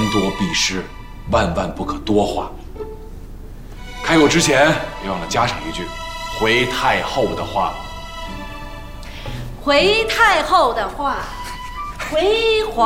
多必失，万万不可多话。开口之前，别忘了加上一句回太后的话。 回太后的话，回皇。